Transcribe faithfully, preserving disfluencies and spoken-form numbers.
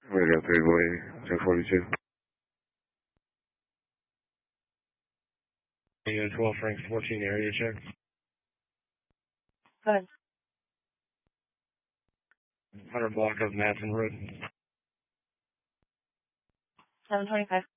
Radio three boy, ten forty-two. Radio twelve Frank fourteen area check. Go ahead. one hundred block of Madison Road. seven twenty-five.